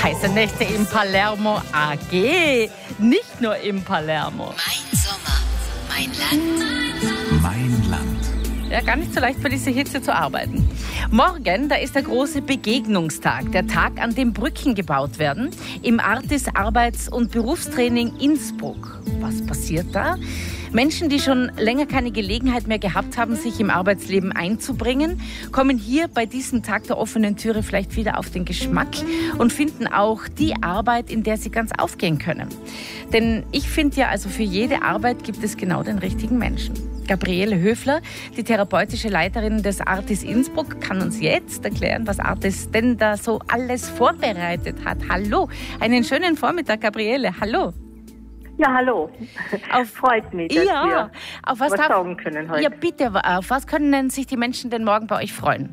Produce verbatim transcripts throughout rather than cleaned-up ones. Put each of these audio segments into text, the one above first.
Heiße Nächte in Palermo A G. Nicht nur in Palermo. Mein Sommer, mein Land. Mein Land. Ja, gar nicht so leicht für diese Hitze zu arbeiten. Morgen, da ist der große Begegnungstag, der Tag, an dem Brücken gebaut werden, im Artis Arbeits- und Berufstraining Innsbruck. Was passiert da? Menschen, die schon länger keine Gelegenheit mehr gehabt haben, sich im Arbeitsleben einzubringen, kommen hier bei diesem Tag der offenen Türe vielleicht wieder auf den Geschmack und finden auch die Arbeit, in der sie ganz aufgehen können. Denn ich finde ja, also für jede Arbeit gibt es genau den richtigen Menschen. Gabriele Höfler, die therapeutische Leiterin des Artis Innsbruck, kann uns jetzt erklären, was Artis denn da so alles vorbereitet hat. Hallo, einen schönen Vormittag, Gabriele. Hallo. Ja, hallo. Auf, Freut mich, dass ja, wir auf was, was darf, sagen können heute. Ja, bitte, auf was können sich die Menschen denn morgen bei euch freuen?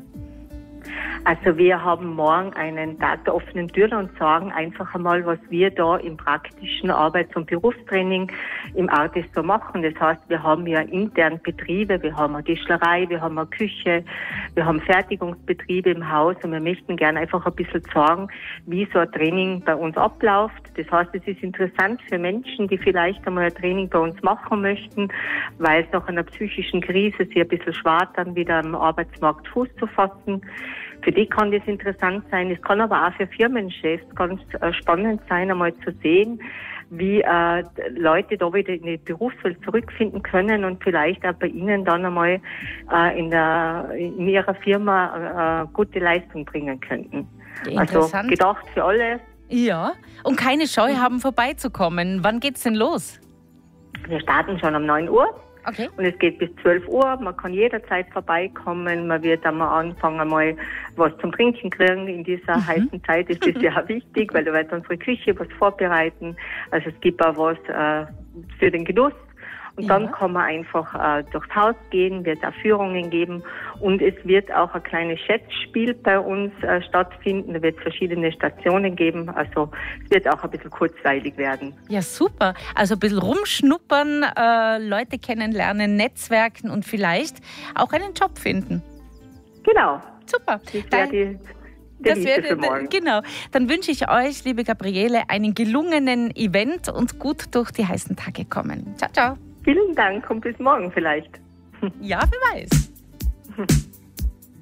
Also wir haben morgen einen Tag der offenen Türen und sagen einfach einmal, was wir da im praktischen Arbeits- und Berufstraining im Artis so machen. Das heißt, wir haben ja intern Betriebe, wir haben eine Tischlerei, wir haben eine Küche, wir haben Fertigungsbetriebe im Haus und wir möchten gerne einfach ein bisschen sagen, wie so ein Training bei uns abläuft. Das heißt, es ist interessant für Menschen, die vielleicht einmal ein Training bei uns machen möchten, weil es nach einer psychischen Krise sie ein bisschen schwer dann wieder am Arbeitsmarkt Fuß zu fassen. Für die kann das interessant sein. Es kann aber auch für Firmenchefs ganz äh, spannend sein, einmal zu sehen, wie äh, Leute da wieder in die Berufswelt zurückfinden können und vielleicht auch bei ihnen dann einmal äh, in, der, in ihrer Firma äh, gute Leistung bringen könnten. Also gedacht für alle. Ja, und keine Scheu haben, vorbeizukommen. Wann geht's denn los? Wir starten schon um neun Uhr. Okay. Und es geht bis zwölf Uhr. Man kann jederzeit vorbeikommen. Man wird einmal anfangen, mal was zum Trinken kriegen. In dieser mhm. heißen Zeit ist das ja wichtig, weil da wird unsere Küche was vorbereiten. Also es gibt auch was äh, für den Genuss. Und ja. dann kann man einfach äh, durchs Haus gehen, wird auch Führungen geben und es wird auch ein kleines Schätzspiel bei uns äh, stattfinden. Da wird es verschiedene Stationen geben, also es wird auch ein bisschen kurzweilig werden. Ja, super. Also ein bisschen rumschnuppern, äh, Leute kennenlernen, netzwerken und vielleicht auch einen Job finden. Genau. Super. Das wäre die Das wäre, genau. Dann wünsche ich euch, liebe Gabriele, einen gelungenen Event und gut durch die heißen Tage kommen. Ciao, ciao. Vielen Dank und bis morgen vielleicht. Ja, wer weiß.